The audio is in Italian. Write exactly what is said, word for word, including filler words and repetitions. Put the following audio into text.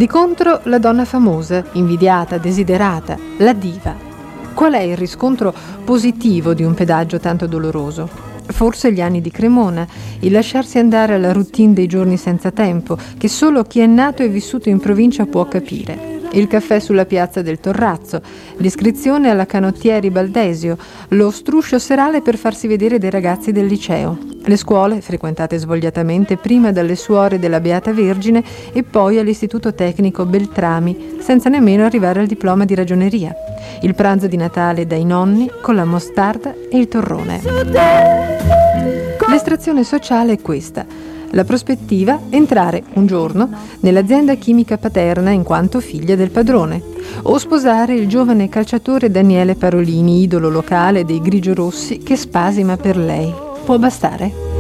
Di contro la donna famosa, invidiata, desiderata, la diva. Qual è il riscontro positivo di un pedaggio tanto doloroso? Forse gli anni di Cremona, il lasciarsi andare alla routine dei giorni senza tempo, che solo chi è nato e vissuto in provincia può capire. Il caffè sulla piazza del Torrazzo, l'iscrizione alla Canottieri Baldesio, lo struscio serale per farsi vedere dai ragazzi del liceo, le scuole frequentate svogliatamente prima dalle suore della Beata Vergine e poi all'Istituto Tecnico Beltrami, senza nemmeno arrivare al diploma di ragioneria, il pranzo di Natale dai nonni con la mostarda e il torrone. L'estrazione sociale è questa. La prospettiva, entrare un giorno nell'azienda chimica paterna in quanto figlia del padrone, o sposare il giovane calciatore Daniele Parolini, idolo locale dei grigiorossi che spasima per lei. Può bastare?